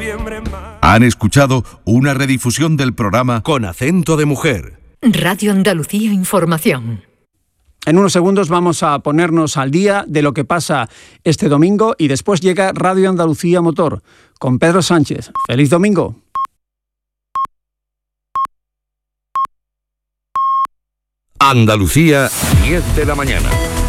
noviembre más. Han escuchado una redifusión del programa Con acento de mujer. Radio Andalucía Información. En unos segundos vamos a ponernos al día de lo que pasa este domingo y después llega Radio Andalucía Motor con Pedro Sánchez. ¡Feliz domingo! Andalucía, 10 de la mañana.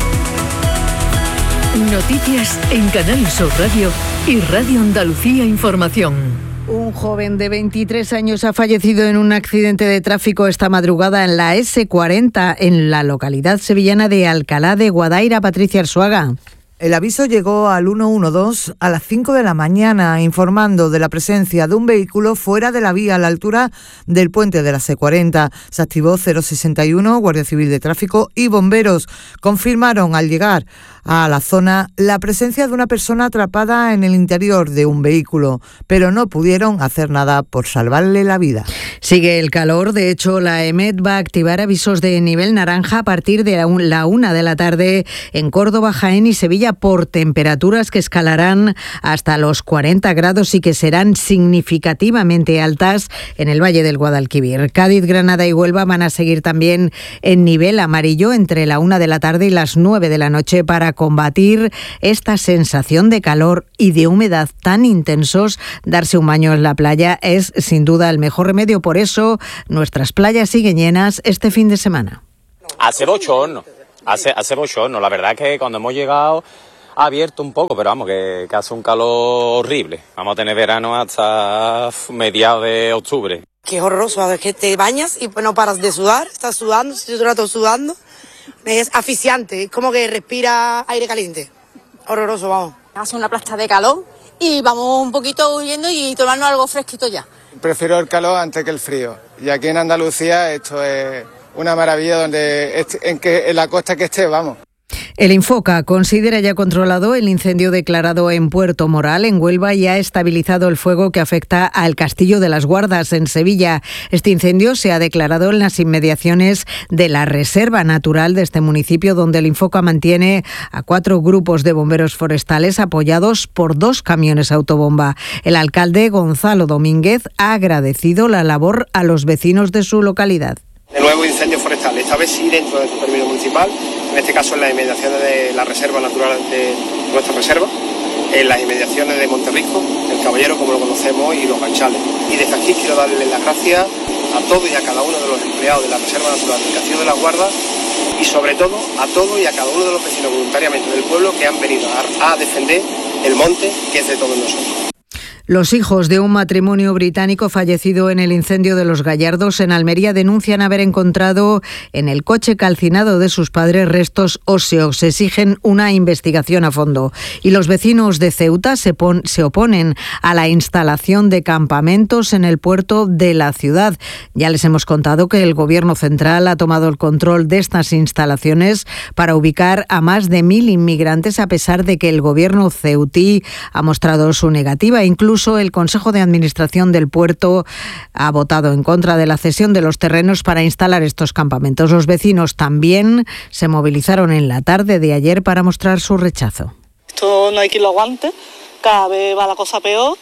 Noticias en Canal Sur Radio y Radio Andalucía Información. Un joven de 23 años ha fallecido en un accidente de tráfico esta madrugada en la S40, en la localidad sevillana de Alcalá de Guadaira. Patricia Arzuaga. El aviso llegó al 112 a las 5 de la mañana, informando de la presencia de un vehículo fuera de la vía a la altura del puente de la C40. Se activó 061, Guardia Civil de Tráfico y bomberos. Confirmaron al llegar a la zona la presencia de una persona atrapada en el interior de un vehículo, pero no pudieron hacer nada por salvarle la vida. Sigue el calor. De hecho, la EMET va a activar avisos de nivel naranja a partir de la 1 de la tarde en Córdoba, Jaén y Sevilla por temperaturas que escalarán hasta los 40 grados y que serán significativamente altas en el Valle del Guadalquivir. Cádiz, Granada y Huelva van a seguir también en nivel amarillo entre la 1 de la tarde y las 9 de la noche para combatir esta sensación de calor y de humedad tan intensos. Darse un baño en la playa es sin duda el mejor remedio. Por eso nuestras playas siguen llenas este fin de semana. Hace bochorno, la verdad es que cuando hemos llegado ha abierto un poco, pero vamos, que hace un calor horrible. Vamos a tener verano hasta mediados de octubre. Qué horroroso, a ver, que te bañas y no paras de sudar, estás sudando, estoy todo el rato sudando. Es asfixiante, es como que respira aire caliente. Horroroso, vamos. Hace una plasta de calor y vamos un poquito huyendo y tomarnos algo fresquito ya. Prefiero el calor antes que el frío. Y aquí en Andalucía esto es una maravilla donde en la costa que esté, vamos. El Infoca considera ya controlado el incendio declarado en Puerto Moral, en Huelva, y ha estabilizado el fuego que afecta al Castillo de las Guardas, en Sevilla. Este incendio se ha declarado en las inmediaciones de la Reserva Natural de este municipio, donde el Infoca mantiene a 4 grupos de bomberos forestales apoyados por 2 camiones autobomba. El alcalde, Gonzalo Domínguez, ha agradecido la labor a los vecinos de su localidad. De nuevo incendio forestal, esta vez sí dentro de su término municipal, en este caso en las inmediaciones de la Reserva Natural de nuestra reserva, en las inmediaciones de Monterrico, el Caballero como lo conocemos y los Ganchales. Y desde aquí quiero darles las gracias a todos y a cada uno de los empleados de la Reserva Natural del Castillo de las Guardas y sobre todo a todos y a cada uno de los vecinos voluntariamente del pueblo que han venido a defender el monte que es de todos nosotros. Los hijos de un matrimonio británico fallecido en el incendio de Los Gallardos en Almería denuncian haber encontrado en el coche calcinado de sus padres restos óseos. Exigen una investigación a fondo. Y los vecinos de Ceuta se oponen a la instalación de campamentos en el puerto de la ciudad. Ya les hemos contado que el Gobierno central ha tomado el control de estas instalaciones para ubicar a más de 1.000 inmigrantes, a pesar de que el Gobierno ceutí ha mostrado su negativa. Incluso el Consejo de Administración del puerto ha votado en contra de la cesión de los terrenos para instalar estos campamentos. Los vecinos también se movilizaron en la tarde de ayer para mostrar su rechazo. Esto no hay quien lo aguante, cada vez va la cosa peor.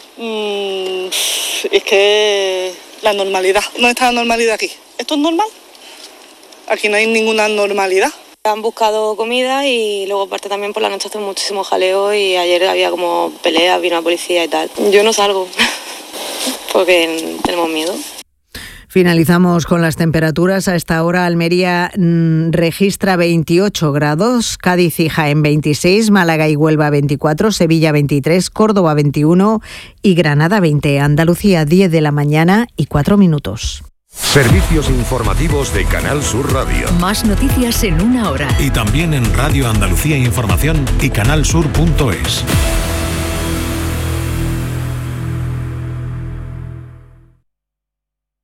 Es que la normalidad, ¿dónde está la normalidad aquí? ¿Esto es normal? Aquí no hay ninguna normalidad. Han buscado comida y luego aparte también por la noche hace muchísimo jaleo y ayer había como peleas, vino la policía y tal. Yo no salgo porque tenemos miedo. Finalizamos con las temperaturas. A esta hora Almería registra 28 grados, Cádiz y Jaén 26, Málaga y Huelva 24, Sevilla 23, Córdoba 21 y Granada 20. Andalucía 10 de la mañana y 4 minutos. Servicios informativos de Canal Sur Radio. Más noticias en una hora. Y también en Radio Andalucía Información y canalsur.es.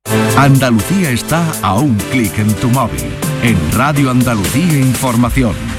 Andalucía está a un clic en tu móvil. En Radio Andalucía Información.